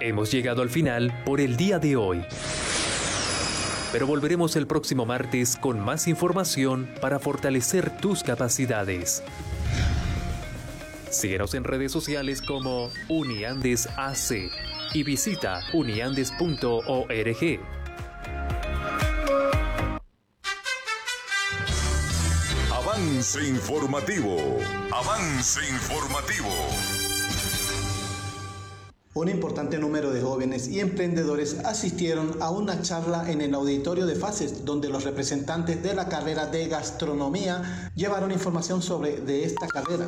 Hemos llegado al final por el día de hoy. Pero volveremos el próximo martes con más información para fortalecer tus capacidades. Síguenos en redes sociales como Uniandes AC y visita uniandes.org. Avance informativo. Avance informativo. Un importante número de jóvenes y emprendedores asistieron a una charla en el auditorio de Fases, donde los representantes de la carrera de gastronomía llevaron información sobre esta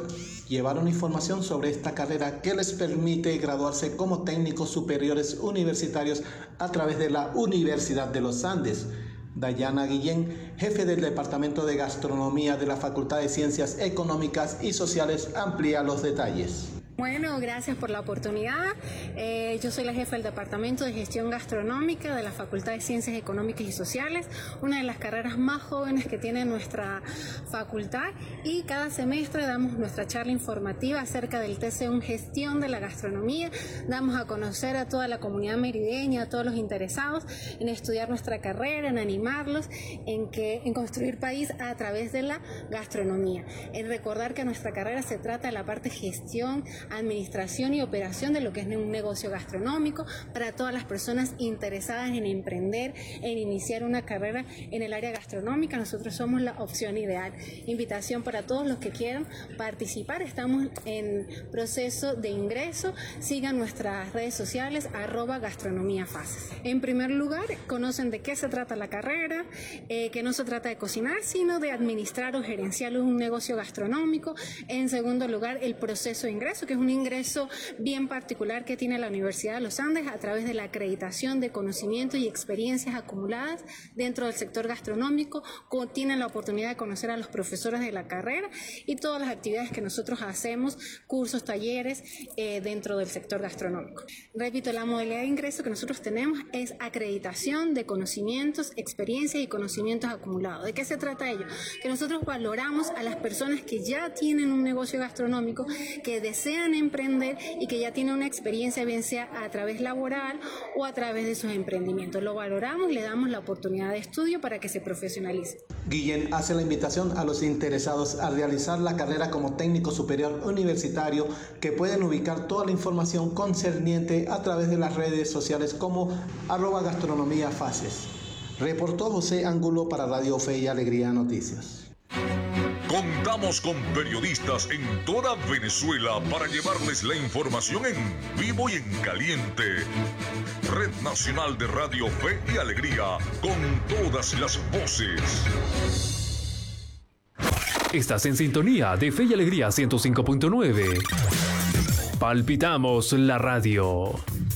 carrera que les permite graduarse como técnicos superiores universitarios a través de la Universidad de los Andes. Dayana Guillén, jefe del Departamento de Gastronomía de la Facultad de Ciencias Económicas y Sociales, amplía los detalles. Bueno, gracias por la oportunidad. Yo soy la jefa del Departamento de Gestión Gastronómica de la Facultad de Ciencias Económicas y Sociales, una de las carreras más jóvenes que tiene nuestra facultad, y cada semestre damos nuestra charla informativa acerca del TC1 Gestión de la Gastronomía. Damos a conocer a toda la comunidad merideña, a todos los interesados en estudiar nuestra carrera, en animarlos, en construir país a través de la gastronomía. En recordar que nuestra carrera se trata de la parte gestión, administración y operación de lo que es un negocio gastronómico para todas las personas interesadas en emprender, en iniciar una carrera en el área gastronómica. Nosotros somos la opción ideal. Invitación para todos los que quieran participar. Estamos en proceso de ingreso. Sigan nuestras redes sociales @gastronomíafases. En primer lugar, conocen de qué se trata la carrera, que no se trata de cocinar, sino de administrar o gerenciar un negocio gastronómico. En segundo lugar, el proceso de ingreso, que es un ingreso bien particular que tiene la Universidad de los Andes a través de la acreditación de conocimiento y experiencias acumuladas dentro del sector gastronómico. Tienen la oportunidad de conocer a los profesores de la carrera y todas las actividades que nosotros hacemos, cursos, talleres dentro del sector gastronómico. Repito, la modalidad de ingreso que nosotros tenemos es acreditación de conocimientos, experiencias y conocimientos acumulados. ¿De qué se trata ello? Que nosotros valoramos a las personas que ya tienen un negocio gastronómico, que desean emprender y que ya tienen una experiencia, bien sea a través laboral o a través de sus emprendimientos. Lo valoramos y le damos la oportunidad de estudio para que se profesionalice. Guillén hace la invitación a los interesados a realizar la carrera como técnico superior universitario, que pueden ubicar toda la información concerniente a través de las redes sociales como @gastronomíafases. Reportó José Ángulo para Radio Fe y Alegría Noticias. Contamos con periodistas en toda Venezuela para llevarles la información en vivo y en caliente. Red Nacional de Radio Fe y Alegría, con todas las voces. Estás en sintonía de Fe y Alegría 105.9. Palpitamos la radio.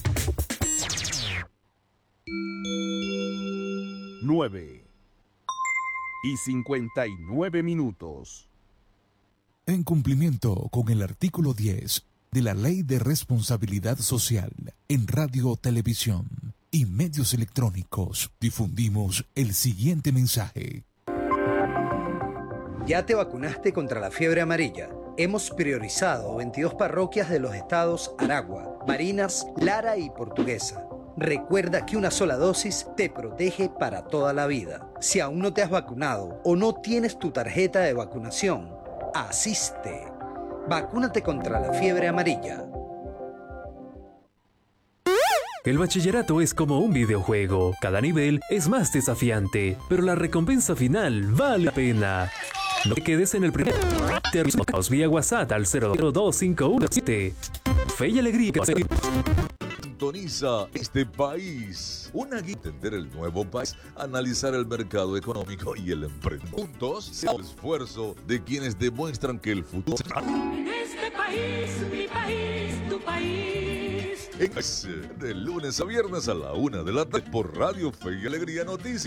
9:59. En cumplimiento con el artículo 10 de la Ley de Responsabilidad Social en Radio, Televisión y Medios Electrónicos, difundimos el siguiente mensaje. ¿Ya te vacunaste contra la fiebre amarilla? Hemos priorizado 22 parroquias de los estados Aragua, Barinas, Lara y Portuguesa. Recuerda que una sola dosis te protege para toda la vida. Si aún no te has vacunado o no tienes tu tarjeta de vacunación, asiste. Vacúnate contra la fiebre amarilla. El bachillerato es como un videojuego. Cada nivel es más desafiante, pero la recompensa final vale la pena. No te quedes en el primer. Te avisamos vía WhatsApp al 0025117. Fe y Alegría. Sintoniza este país. Una guía para entender el nuevo país, analizar el mercado económico y el emprendimiento. Juntos, el esfuerzo de quienes demuestran que el futuro. Este país, mi país, tu país. De lunes a viernes a la 1 de la tarde por Radio Fe y Alegría Noticias.